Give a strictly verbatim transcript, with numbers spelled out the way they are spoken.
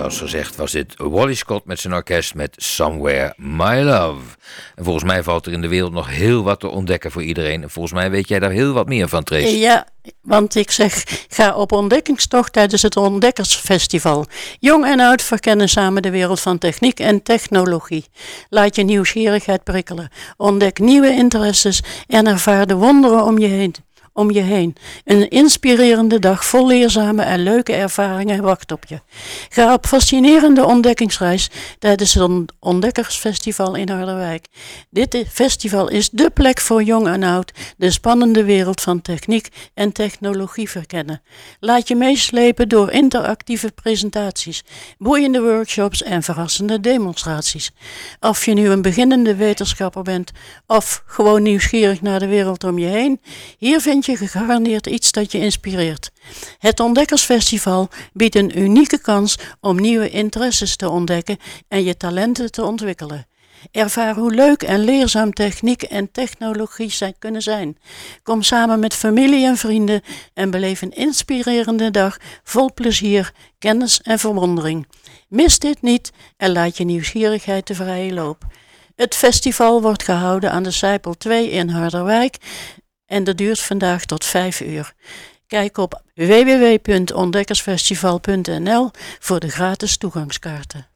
zoals gezegd was dit Wally Scott met zijn orkest met Somewhere My Love. En volgens mij valt er in de wereld nog heel wat te ontdekken voor iedereen. En volgens mij weet jij daar heel wat meer van, Trace. Ja, want ik zeg, ga op ontdekkingstocht tijdens het Ontdekkersfestival. Jong en oud verkennen samen de wereld van techniek en technologie. Laat je nieuwsgierigheid prikkelen. Ontdek nieuwe interesses en ervaar de wonderen om je heen. Om je heen. Een inspirerende dag vol leerzame en leuke ervaringen wacht op je. Ga op fascinerende ontdekkingsreis tijdens het Ontdekkersfestival in Harderwijk. Dit festival is dé plek voor jong en oud de spannende wereld van techniek en technologie verkennen. Laat je meeslepen door interactieve presentaties, boeiende workshops en verrassende demonstraties. Of je nu een beginnende wetenschapper bent of gewoon nieuwsgierig naar de wereld om je heen, hier vind je je gegarandeerd iets dat je inspireert. Het Ontdekkersfestival biedt een unieke kans om nieuwe interesses te ontdekken en je talenten te ontwikkelen. Ervaar hoe leuk en leerzaam techniek en technologie zijn, kunnen zijn. Kom samen met familie en vrienden en beleef een inspirerende dag vol plezier, kennis en verwondering. Mis dit niet en laat je nieuwsgierigheid de vrije loop. Het festival wordt gehouden aan de Sijpel twee in Harderwijk en dat duurt vandaag tot vijf uur. Kijk op w w w punt ontdekkersfestival punt n l voor de gratis toegangskaarten.